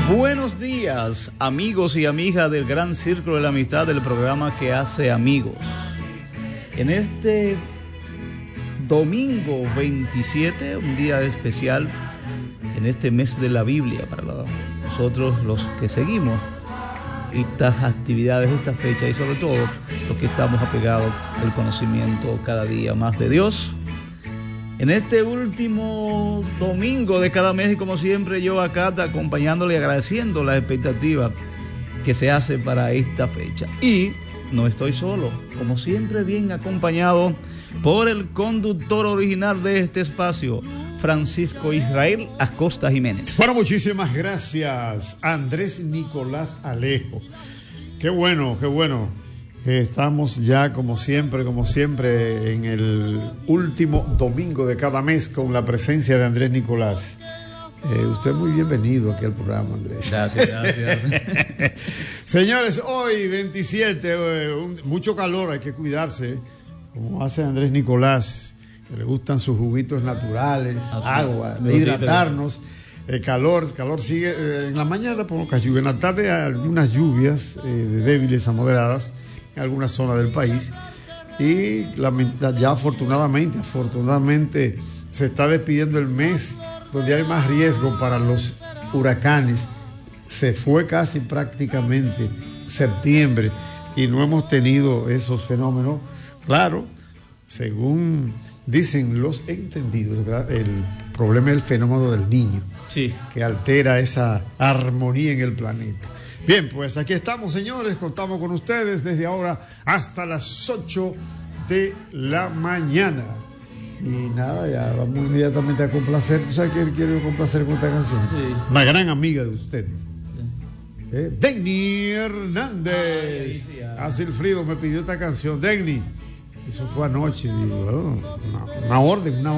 Buenos días, amigos y amigas del Gran Círculo de la Amistad, del programa que hace amigos. En este domingo 27, un día especial en este mes de la Biblia para nosotros los que seguimos estas actividades, esta fecha, y sobre todo los que estamos apegados al conocimiento cada día más de Dios. En este último domingo de cada mes, y como siempre yo acá acompañándole y agradeciendo las expectativas que se hace para esta fecha. Y no estoy solo, como siempre bien acompañado por el conductor original de este espacio, Francisco Israel Acosta Jiménez. Bueno, muchísimas gracias, Andrés Nicolás Alejo. Qué bueno, qué bueno. Estamos ya como siempre en el último domingo de cada mes con la presencia de Andrés Nicolás. Usted es muy bienvenido aquí al programa, Andrés. Gracias. Señores, hoy 27, mucho calor, hay que cuidarse, como hace Andrés Nicolás, que le gustan sus juguitos naturales, agua, hidratarnos. El calor sigue, en la mañana poca lluvia, en la tarde algunas lluvias débiles a moderadas en algunas zonas del país, y ya afortunadamente se está despidiendo el mes donde hay más riesgo para los huracanes. Se fue casi prácticamente septiembre y no hemos tenido esos fenómenos. Claro, según dicen los entendidos, el problema es el fenómeno del Niño, sí, que altera esa armonía en el planeta. Bien, pues aquí estamos, señores, contamos con ustedes desde ahora hasta las 8 de la mañana. Y nada, ya vamos inmediatamente a complacer. ¿Tú sabes quién quiero complacer con esta canción? Sí. Una gran amiga de usted. Denny Hernández. Asilfrido me pidió esta canción. Denny, eso fue anoche. Digo, una orden.